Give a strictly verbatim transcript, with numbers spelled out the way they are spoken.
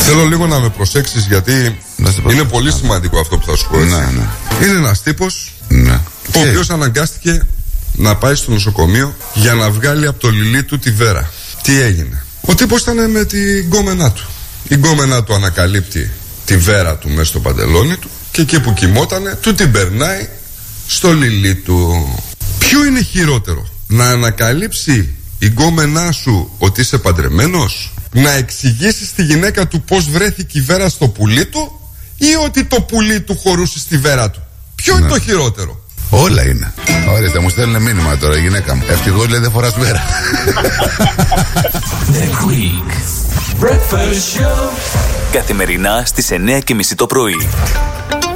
Θέλω λίγο να με προσέξεις, γιατί είναι πολύ σημαντικό αυτό που θα σου πω. Έτσι. Ναι, ναι. Είναι ένας τύπος, ναι. ο οποίος αναγκάστηκε να πάει στο νοσοκομείο για να βγάλει από το λιλί του τη βέρα. Τι έγινε? Ο τύπος ήταν με την γκόμενά του. Η γκόμενά του ανακαλύπτει τη βέρα του μέσα στο παντελόνι του και εκεί που κοιμότανε του την περνάει στο λιλί του. Ποιο είναι χειρότερο? Να ανακαλύψει η γκόμενά σου ότι είσαι παντρεμένος, να εξηγήσεις στη γυναίκα του πως βρέθηκε η βέρα στο πουλί του, ή ότι το πουλί του χωρούσε στη βέρα του? Ποιο ναι. είναι το χειρότερο? Όλα είναι. Ορίστε, μου στέλνουν μήνυμα τώρα η γυναίκα μου. Ευτυχώς λέει δεν φοράς βέρα. The Greek Breakfast Show. Καθημερινά στις εννιά και μισή το πρωί.